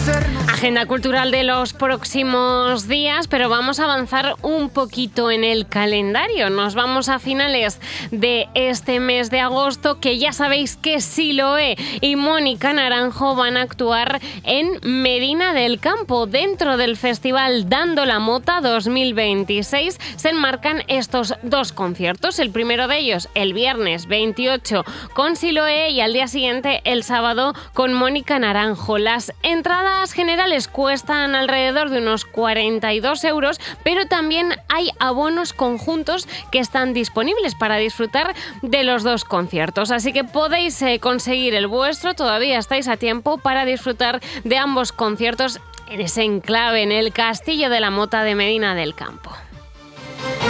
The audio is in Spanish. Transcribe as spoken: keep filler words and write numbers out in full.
Agenda cultural de los próximos días, pero vamos a avanzar un poquito en el calendario. Nos vamos a finales de este mes de agosto, que ya sabéis que Siloé y Mónica Naranjo van a actuar en Medina del Campo. Dentro del festival Dando la Mota dos mil veintiséis se enmarcan estos dos conciertos. El primero de ellos el viernes veintiocho con Siloé y al día siguiente el sábado con Mónica Naranjo. Las entradas generales cuestan alrededor de unos cuarenta y dos euros, pero también hay abonos conjuntos que están disponibles para disfrutar de los dos conciertos. Así que podéis eh, conseguir el vuestro, todavía estáis a tiempo para disfrutar de ambos conciertos en ese enclave, en el Castillo de la Mota de Medina del Campo.